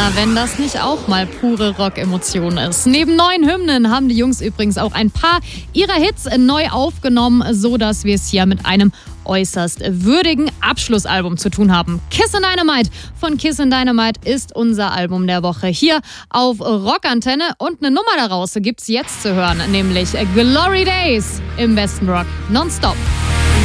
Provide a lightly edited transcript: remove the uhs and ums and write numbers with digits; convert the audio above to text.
Na, wenn das nicht auch mal pure Rock-Emotion ist. Neben neuen Hymnen haben die Jungs übrigens auch ein paar ihrer Hits neu aufgenommen, so dass wir es hier mit einem äußerst würdigen Abschlussalbum zu tun haben. Kissin' Dynamite von Kissin' Dynamite ist unser Album der Woche hier auf Rockantenne und eine Nummer daraus gibt's jetzt zu hören, nämlich Glory Days im besten Rock nonstop.